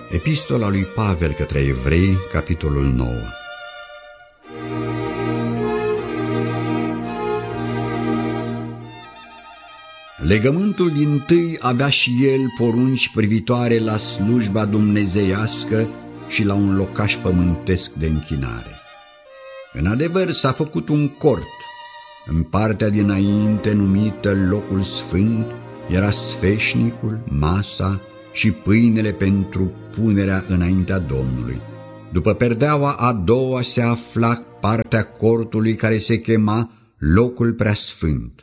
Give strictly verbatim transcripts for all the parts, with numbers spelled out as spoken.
Epistola lui Pavel către Evrei, capitolul nouă. Legământul dintâi avea și el porunci privitoare la slujba dumnezeiască și la un locaș pământesc de închinare. În adevăr s-a făcut un cort. În partea dinainte numită locul sfânt era sfeșnicul, masa și pâinele pentru punerea înaintea Domnului. După perdeaua a doua se afla partea cortului care se chema locul preasfânt.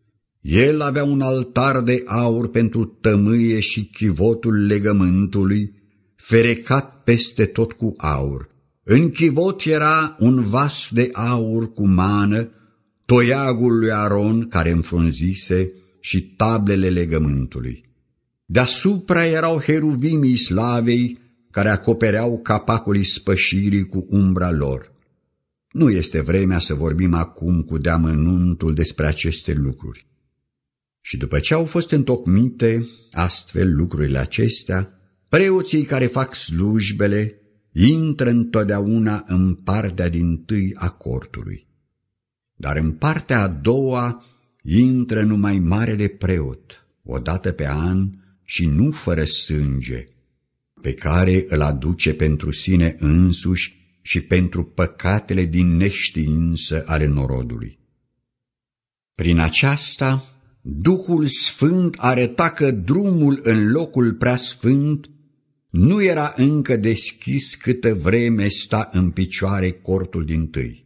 El avea un altar de aur pentru tămâie și chivotul legământului, ferecat peste tot cu aur. În chivot era un vas de aur cu mană, toiagul lui Aron care înfrunzise și tablele legământului. Deasupra erau heruvimii slavei care acopereau capacul ispășirii cu umbra lor. Nu este vremea să vorbim acum cu deamănuntul despre aceste lucruri. Și după ce au fost întocmite astfel lucrurile acestea, preoții care fac slujbele intră întotdeauna în partea dintâi a cortului. Dar în partea a doua intră numai marele preot, o dată pe an și nu fără sânge, pe care îl aduce pentru sine însuși și pentru păcatele din neștiință ale norodului. Prin aceasta, Duhul Sfânt arăta că drumul în locul preasfânt nu era încă deschis câtă vreme sta în picioare cortul dintâi.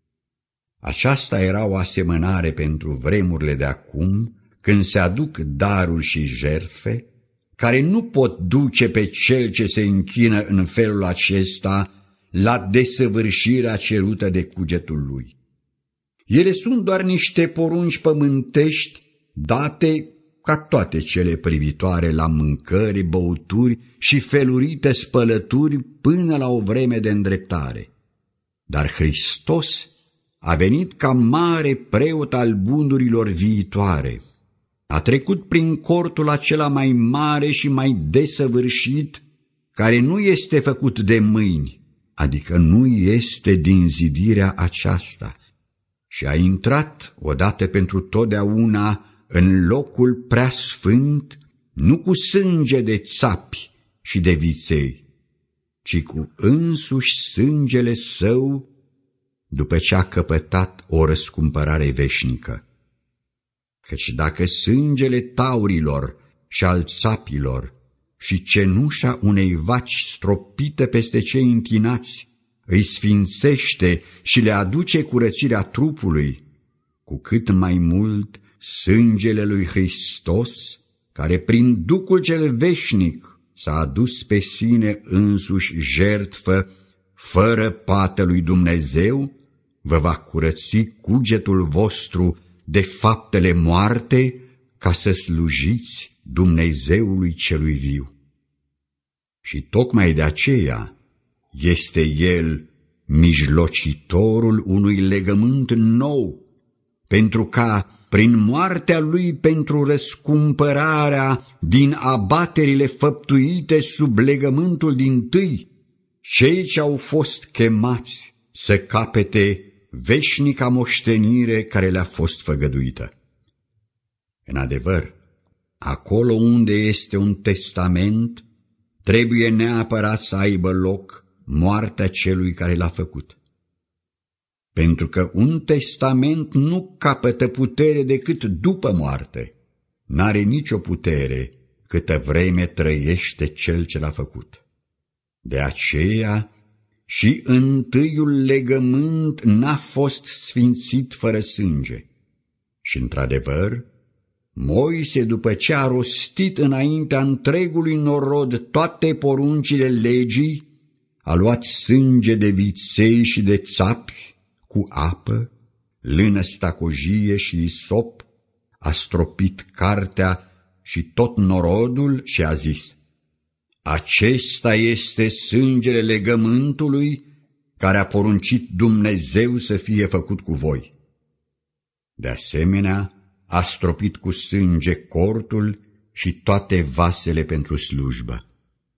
Aceasta era o asemănare pentru vremurile de acum, când se aduc daruri și jertfe, care nu pot duce pe cel ce se închină în felul acesta la desăvârșirea cerută de cugetul lui. Ele sunt doar niște porunci pământești date ca toate cele privitoare la mâncări, băuturi și felurite spălături până la o vreme de îndreptare. Dar Hristos a venit ca mare preot al bunurilor viitoare. A trecut prin cortul acela mai mare și mai desăvârșit, care nu este făcut de mâini, adică nu este din zidirea aceasta, și a intrat odată pentru totdeauna în locul preasfânt, nu cu sânge de țapi și de viței, ci cu însuși sângele său, după ce a căpătat o răscumpărare veșnică. Căci dacă sângele taurilor și al țapilor și cenușa unei vaci stropită peste cei închinați îi sfințește și le aduce curățirea trupului, cu cât mai mult sângele lui Hristos, care prin Duhul cel veșnic s-a adus pe sine însuși jertfă fără pată lui Dumnezeu, vă va curăți cugetul vostru de faptele moarte, ca să slujiți Dumnezeului celui viu. Și tocmai de aceea este El mijlocitorul unui legământ nou, pentru ca, prin moartea Lui pentru răscumpărarea din abaterile făptuite sub legământul dintâi, cei ce au fost chemați să capete veșnica moștenire care le-a fost făgăduită. În adevăr, acolo unde este un testament, trebuie neapărat să aibă loc moartea celui care l-a făcut. Pentru că un testament nu capătă putere decât după moarte, n-are nicio putere câtă vreme trăiește cel ce l-a făcut. De aceea, și întâiul legământ n-a fost sfințit fără sânge. Și, într-adevăr, Moise, după ce a rostit înaintea întregului norod toate poruncile legii, a luat sânge de viței și de țapi cu apă, lână stacojie și isop, a stropit cartea și tot norodul și a zis: acesta este sângele legământului care a poruncit Dumnezeu să fie făcut cu voi. De asemenea, a stropit cu sânge cortul și toate vasele pentru slujbă.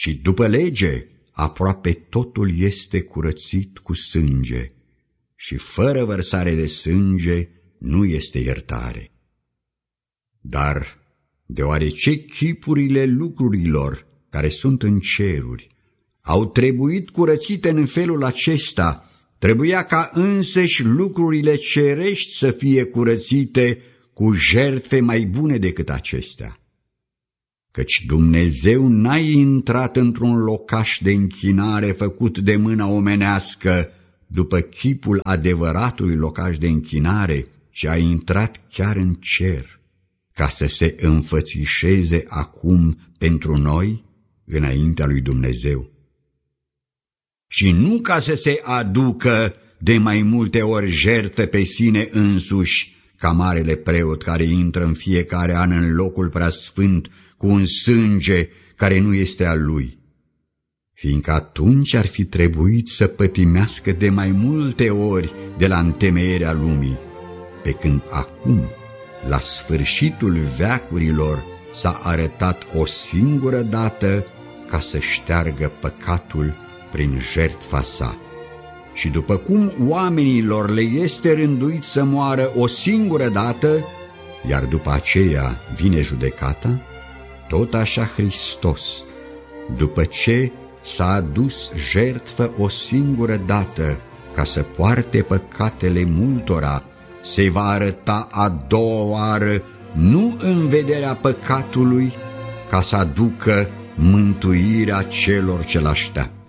și după lege aproape totul este curățit cu sânge și fără vărsare de sânge nu este iertare. Dar deoarece chipurile lucrurilor care sunt în ceruri au trebuit curățite în felul acesta, trebuia ca însăși lucrurile cerești să fie curățite cu jertfe mai bune decât acestea. Căci Dumnezeu n-a intrat într-un locaș de închinare făcut de mâna omenească după chipul adevăratului locaș de închinare, ci a intrat chiar în cer, ca să se înfățișeze acum pentru noi înaintea lui Dumnezeu. Și nu ca să se aducă de mai multe ori jertfe pe sine însuși, ca marele preot care intră în fiecare an în locul preasfânt cu un sânge care nu este al lui, fiindcă atunci ar fi trebuit să pătimească de mai multe ori de la întemeierea lumii, pe când acum, la sfârșitul veacurilor, s-a arătat o singură dată ca să șteargă păcatul prin jertfa sa. Și după cum oamenilor le este rânduit să moară o singură dată, iar după aceea vine judecata, tot așa Hristos, după ce s-a adus jertfă o singură dată ca să poarte păcatele multora, se va arăta a doua oară, nu în vederea păcatului, ca să aducă mântuirea celor ce-l așteaptă.